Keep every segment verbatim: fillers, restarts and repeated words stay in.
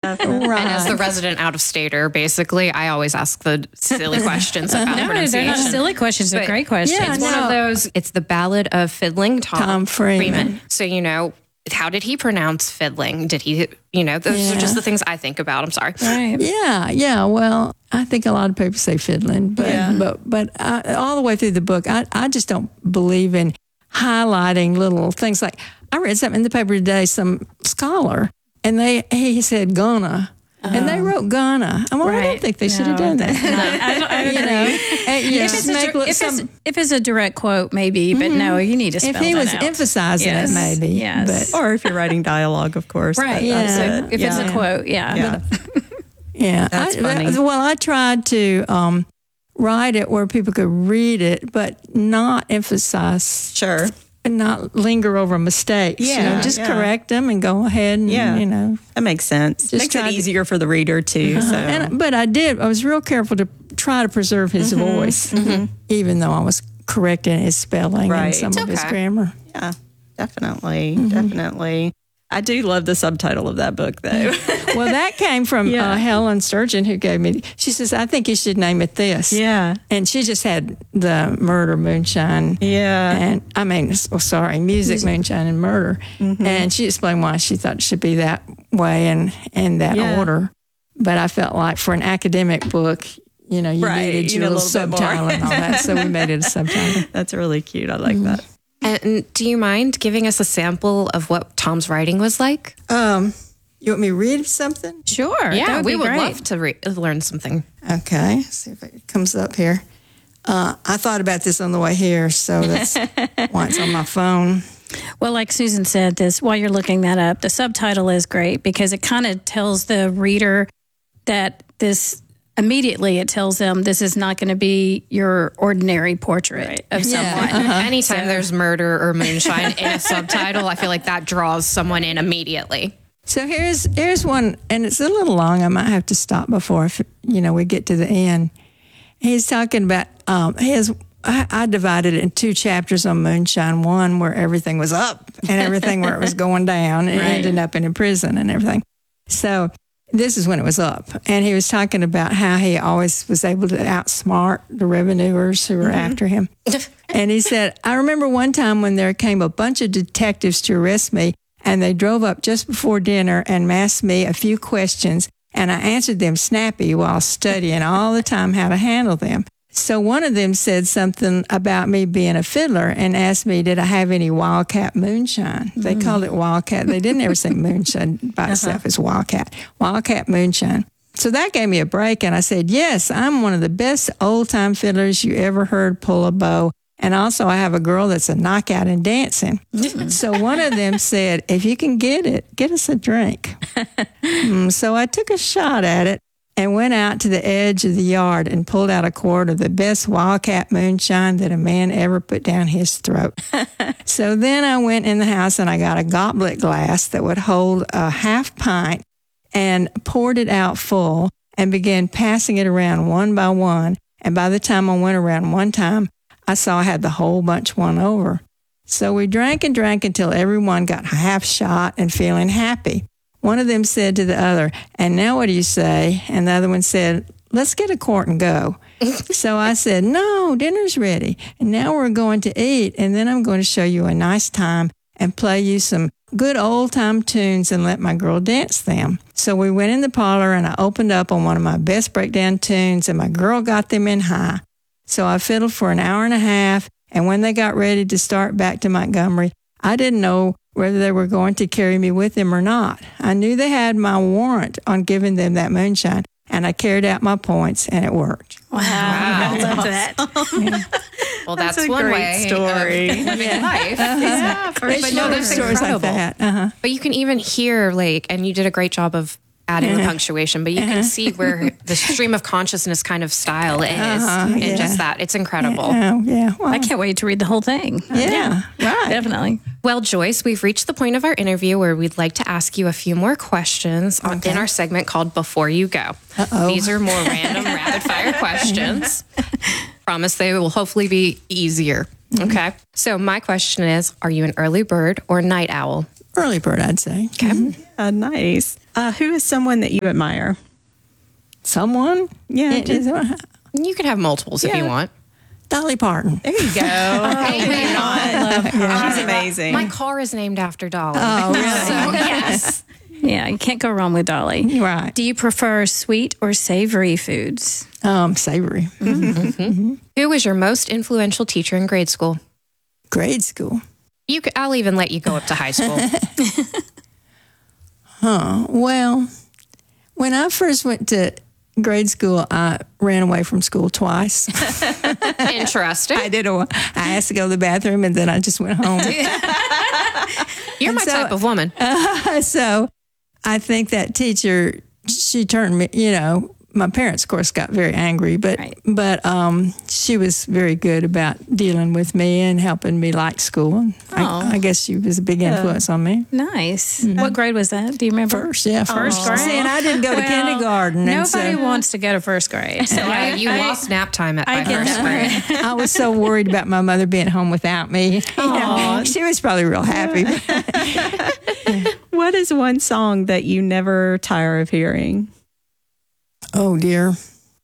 Right. And as the resident out-of-stater, basically, I always ask the silly questions about No, pronunciation. they're not silly questions. They're But great questions. It's one no. of those, it's the Ballad of Fiddling Tom, Tom Freeman. So, you know, how did he pronounce fiddling? Did he, you know, those Yeah. are just the things I think about. I'm sorry. Right. Yeah, yeah. Well, I think a lot of people say fiddling, but Yeah. but but I, all the way through the book, I, I just don't believe in highlighting little things. Like I read something in the paper today, some scholar, and they he said gonna. And they wrote Ghana. I, mean, I don't Right. think they should have No. done that. I, don't, I you agree. know, and, you If just it's, a, make dir- look if, some. it's, if it's a direct quote, maybe, but no, you need to If spell he that was out. emphasizing Yes. it, maybe. Yes. But Or if you're writing dialogue, of course. Right. that- Yeah. That's it. If yeah. it's a quote, yeah. Yeah. yeah, That's I, funny. Well, I tried to um, write it where people could read it, but not emphasize Sure. and not linger over mistakes. you Yeah, know, just yeah. correct them and go ahead and Yeah. you know. That makes sense. Just Makes try it to- easier for the reader too. So. And, but I did. I was real careful to try to preserve his Mm-hmm. voice, even though I was correcting his spelling and Right. some It's of his okay. grammar. Yeah, definitely, Mm-hmm. definitely. I do love the subtitle of that book, though. Well, that came from Yeah. uh, Helen Sturgeon, who gave me. She says, "I think you should name it this." yeah, And she just had the murder moonshine. yeah, And I mean, oh, sorry, music, moonshine, and murder. Mm-hmm. And she explained why she thought it should be that way and in that Yeah. order. But I felt like for an academic book, you know, you Right, needed you your need a little little bit more. subtitle and all that. So we made it a subtitle. that's really cute. I like Mm-hmm. that. And do you mind giving us a sample of what Tom's writing was like? Um, you want me to read something? Sure. that Yeah, would we be would great. love to re- learn something. Okay, see if it comes up here. Uh, I thought about this on the way here, so that's why it's on my phone. Well, like Susan said, this while you're looking that up, the subtitle is great because it kind of tells the reader that this immediately it tells them this is not going to be your ordinary portrait of Yeah. someone. Anytime there's murder or moonshine in a subtitle, I feel like that draws someone in immediately. So here's here's one, and it's a little long. I might have to stop before if, you know we get to the end. He's talking about um, his. I, I divided it in two chapters on moonshine. One where everything was up and everything where it was going down and Right. ending up in a prison and everything. So this is when it was up, and he was talking about how he always was able to outsmart the revenuers who were after him. And he said, I remember one time when there came a bunch of detectives to arrest me, and they drove up just before dinner and asked me a few questions, and I answered them snappy while studying all the time how to handle them. So one of them said something about me being a fiddler and asked me, did I have any Wildcat moonshine? They called it Wildcat. They didn't ever say moonshine by itself. It's Wildcat. Wildcat moonshine. So that gave me a break, and I said, yes, I'm one of the best old-time fiddlers you ever heard pull a bow. And also I have a girl that's a knockout in dancing. So one of them said, if you can get it, get us a drink. Mm, so I took a shot at it and went out to the edge of the yard and pulled out a quart of the best Wildcat moonshine that a man ever put down his throat. So then I went in the house and I got a goblet glass that would hold a half pint and poured it out full and began passing it around one by one. And by the time I went around one time, I saw I had the whole bunch won over. So we drank and drank until everyone got half shot and feeling happy. One of them said to the other, and now what do you say? And the other one said, let's get a quart and go. So I said, no, dinner's ready. And now we're going to eat, and then I'm going to show you a nice time and play you some good old-time tunes and let my girl dance them. So we went in the parlor, and I opened up on one of my best breakdown tunes, and my girl got them in high. So I fiddled for an hour and a half, and when they got ready to start back to Montgomery, I didn't know whether they were going to carry me with them or not. I knew they had my warrant on giving them that moonshine, and I carried out my points, and it worked. Wow. I love that. Well, that's, That's a one great way story. of living life. Yeah, for But no, sure. that's Stories like incredible. that. Uh-huh. But you can even hear, like, and you did a great job of adding the punctuation, but you can see where the stream of consciousness kind of style is. Uh-huh, and yeah. just that. It's incredible. Oh, yeah. Well, I can't wait to read the whole thing. yeah, right. Definitely. Well, Joyce, we've reached the point of our interview where we'd like to ask you a few more questions on, Okay. in our segment called Before You Go. Uh-oh. These are more random rapid fire questions. Promise they will hopefully be easier. Okay. So my question is, are you an early bird or night owl? Early bird, I'd say. Okay. Uh, nice. Uh, who is someone that you admire? Someone? Yeah, It is- You can have multiples if you want. Dolly Parton. There you go. Amen. I love her. She's amazing. My car is named after Dolly. Oh, really? So, yes. Yeah, you can't go wrong with Dolly. Right. Do you prefer sweet or savory foods? Um, savory. Who was your most influential teacher in grade school? Grade school. You could, I'll even let you go up to high school. Huh. Well, when I first went to grade school, I ran away from school twice. Interesting. I did. A, I asked to go to the bathroom, and then I just went home. You're my so- type of woman. So I think that teacher, she turned me, you know, my parents, of course, got very angry, but Right. but um, she was very good about dealing with me and helping me like school. Oh. I, I guess she was a big influence on me. Nice. What grade was that? Do you remember? First, yeah, first grade. See, and I didn't go to Well, kindergarten. and Nobody so wants to go to first grade. So Yeah, I, you I- lost nap time at I by get first that. grade. I was so worried about my mother being home without me. You know, she was probably real happy. What is one song that you never tire of hearing? Oh dear.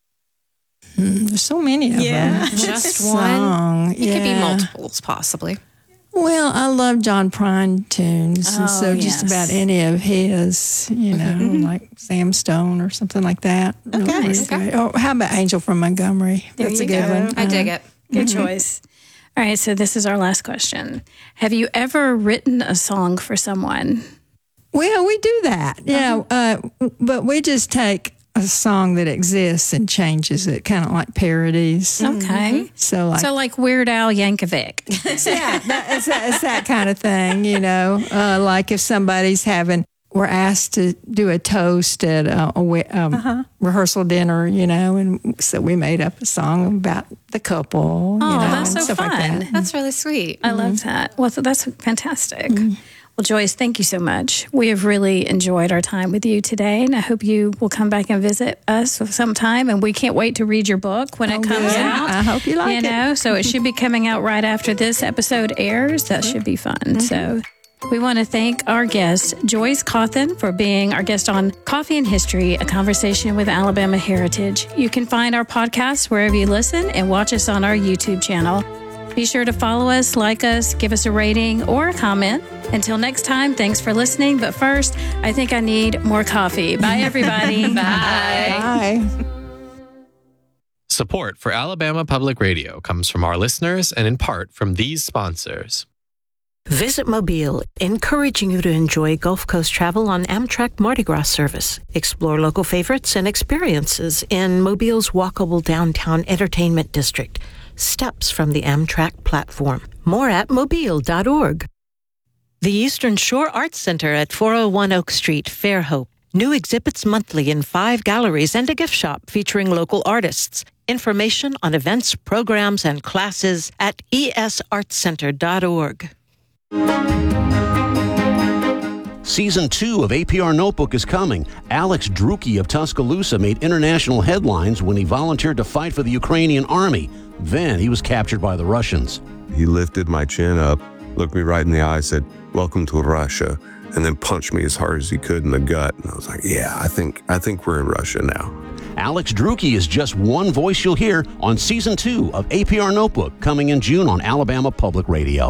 Hmm, there's so many of Yeah. them. Just What one? song? It could be Yeah. multiples, possibly. Well, I love John Prine tunes, and Oh, so just yes. about any of his, you know, like Sam Stone or something like that. Really, Nice. really great. Or how about Angel from Montgomery? There That's you a good go. one. I dig it. Good choice. All right, so this is our last question. Have you ever written a song for someone? Well, we do that, yeah. Uh, but we just take a song that exists and changes it, kind of like parodies. Okay. So, like, So like Weird Al Yankovic. yeah, that, it's, that, it's that kind of thing, you know. Uh, like if somebody's having, we're asked to do a toast at a, a we- um, rehearsal dinner, you know, and so we made up a song about the couple. Oh, you know, that's and so stuff like fun. that. That's really sweet. I love that. Well, so that's fantastic. Well, Joyce, thank you so much. We have really enjoyed our time with you today, and I hope you will come back and visit us sometime. And we can't wait to read your book when it comes good. out. I hope you like you it. know, so it should be coming out right after this episode airs. That should be fun. So we want to thank our guest, Joyce Cawthon, for being our guest on Coffee and History, a conversation with Alabama heritage. You can find our podcast wherever you listen and watch us on our YouTube channel. Be sure to follow us, like us, give us a rating or a comment. Until next time, thanks for listening. But first, I think I need more coffee. Bye, everybody. Bye. Bye. Support for Alabama Public Radio comes from our listeners and in part from these sponsors. Visit Mobile, encouraging you to enjoy Gulf Coast travel on Amtrak Mardi Gras service. Explore local favorites and experiences in Mobile's walkable downtown entertainment district, steps from the Amtrak platform. More at mobile dot org. The Eastern Shore Arts Center at four oh one Oak Street, Fairhope. New exhibits monthly in five galleries and a gift shop featuring local artists. Information on events, programs, and classes at e s arts center dot org. Season two of A P R Notebook is coming. Alex Drucki of Tuscaloosa made international headlines when he volunteered to fight for the Ukrainian army. Then he was captured by the Russians. He lifted my chin up, looked me right in the eye, said, "Welcome to Russia," and then punched me as hard as he could in the gut. And I was like, yeah, I think I think we're in Russia now. Alex Drucki is just one voice you'll hear on Season two of A P R Notebook, coming in June on Alabama Public Radio.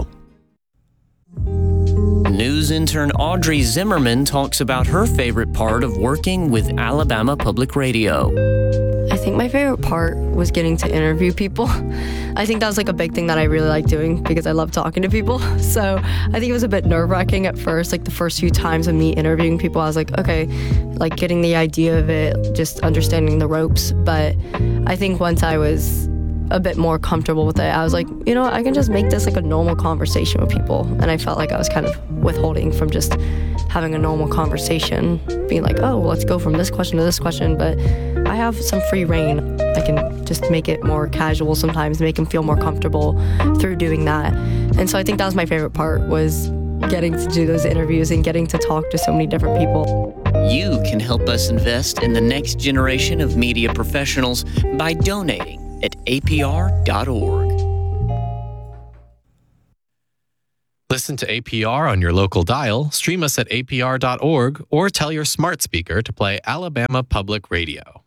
News intern Audrey Zimmerman talks about her favorite part of working with Alabama Public Radio. I think my favorite part was getting to interview people. I think that was like a big thing that I really like doing because I love talking to people. So I think it was a bit nerve-wracking at first, like the first few times of me interviewing people, I was like, okay, like getting the idea of it, just understanding the ropes. But I think once I was a bit more comfortable with it, I was like, you know what, I can just make this like a normal conversation with people. And I felt like I was kind of withholding from just having a normal conversation, being like, oh, well, let's go from this question to this question. But I have some free reign. I can just make it more casual sometimes, make them feel more comfortable through doing that. And so I think that was my favorite part, was getting to do those interviews and getting to talk to so many different people. You can help us invest in the next generation of media professionals by donating at A P R dot org. Listen to A P R on your local dial, stream us at A P R dot org, or tell your smart speaker to play Alabama Public Radio.